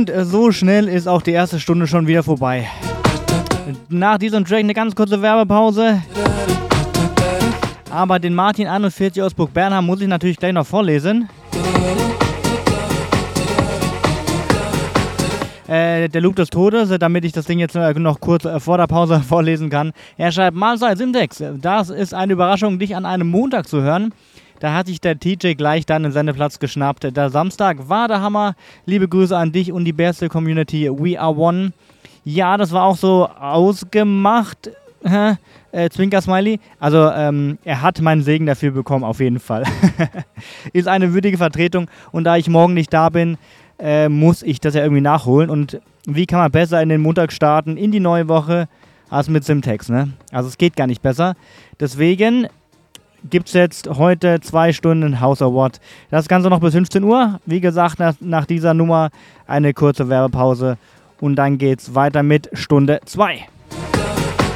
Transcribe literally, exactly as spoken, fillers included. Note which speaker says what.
Speaker 1: Und so schnell ist auch die erste Stunde schon wieder vorbei. Nach diesem Track eine ganz kurze Werbepause. Aber den Martin einundvierzig aus Burg Bernhard muss ich natürlich gleich noch vorlesen. Äh, der Loop des Todes, damit ich das Ding jetzt noch kurz vor der Pause vorlesen kann. Er schreibt, Mahlzeit Simtex, das ist eine Überraschung, dich an einem Montag zu hören. Da hat sich der T J gleich dann den Sendeplatz geschnappt. Der Samstag war der Hammer. Liebe Grüße an dich und die beste Community. We are one. Ja, das war auch so ausgemacht. äh, Zwinker-Smiley. Also, ähm, er hat meinen Segen dafür bekommen, auf jeden Fall. Ist eine würdige Vertretung. Und da ich morgen nicht da bin, äh, muss ich das ja irgendwie nachholen. Und wie kann man besser in den Montag starten, in die neue Woche, als mit Simtex, ne? Also, es geht gar nicht besser. Deswegen gibt es jetzt heute zwei Stunden House Award. Das Ganze noch bis fünfzehn Uhr. Wie gesagt, nach, nach dieser Nummer eine kurze Werbepause. Und dann geht's weiter mit Stunde zwei.